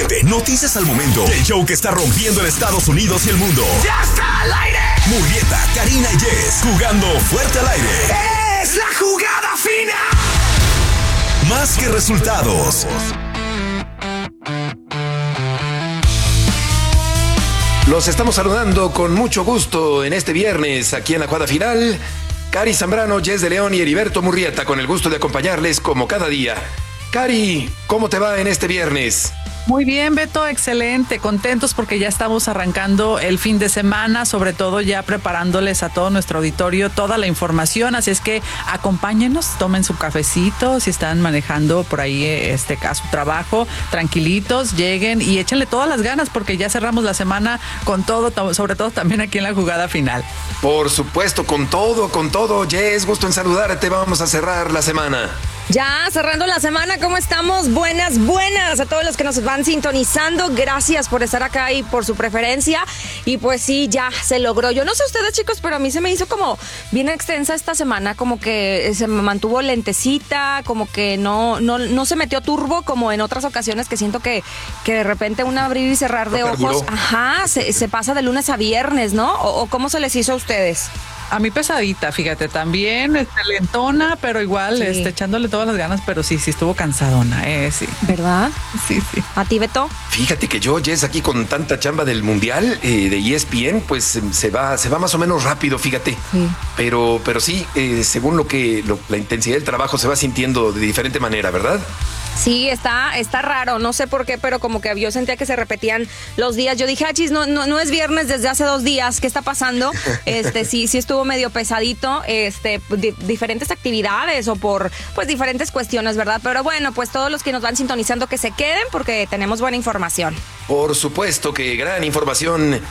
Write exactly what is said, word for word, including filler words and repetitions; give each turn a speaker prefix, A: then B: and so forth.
A: Murriete, noticias al momento. El show que está rompiendo en Estados Unidos y el mundo.
B: ¡Ya está al aire!
A: Murrieta, Karina y Jess, jugando fuerte al aire.
B: ¡Es la jugada fina!
A: Más que resultados.
C: Los estamos saludando con mucho gusto en este viernes aquí en la jugada final. Cari Zambrano, Jess de León y Heriberto Murrieta, con el gusto de acompañarles como cada día. Cari, ¿cómo te va en este viernes?
D: Muy bien, Beto, excelente, contentos porque ya estamos arrancando el fin de semana, sobre todo ya preparándoles a todo nuestro auditorio toda la información, así es que acompáñenos, tomen su cafecito, si están manejando por ahí este a su trabajo, tranquilitos, lleguen y échenle todas las ganas porque ya cerramos la semana con todo, sobre todo también aquí en la jugada final.
C: Por supuesto, con todo, con todo, Jess, gusto en saludarte, vamos a cerrar la semana.
E: Ya, cerrando la semana, ¿cómo estamos? Buenas, buenas a todos los que nos van sintonizando. Gracias por estar acá y por su preferencia. Y pues sí, ya se logró. Yo no sé ustedes, chicos, pero a mí se me hizo como bien extensa esta semana, como que se me mantuvo lentecita, como que no, no, no se metió turbo como en otras ocasiones que siento que, que de repente un abrir y cerrar de ojos, ajá, se, se pasa de lunes a viernes, ¿no? ¿O, o cómo se les hizo a ustedes?
D: A mí pesadita, fíjate, también este, lentona, pero igual sí. este, echándole todas las ganas, pero sí, sí estuvo cansadona, eh, sí.
E: ¿Verdad?
D: Sí, sí.
E: ¿A ti, Beto?
C: Fíjate que yo, Jess, aquí con tanta chamba del Mundial eh, de E S P N, pues se va, se va más o menos rápido, fíjate.
E: Sí.
C: Pero, pero sí, eh, según lo que lo, la intensidad del trabajo se va sintiendo de diferente manera, ¿verdad?
E: Sí, está, está raro, no sé por qué, pero como que yo sentía que se repetían los días. Yo dije, achis, no, no, no es viernes desde hace dos días, ¿qué está pasando? Este, sí, sí estuvo medio pesadito, este, di- diferentes actividades o por, pues, diferentes cuestiones, ¿verdad? Pero bueno, pues todos los que nos van sintonizando que se queden porque tenemos buena información.
C: Por supuesto que gran información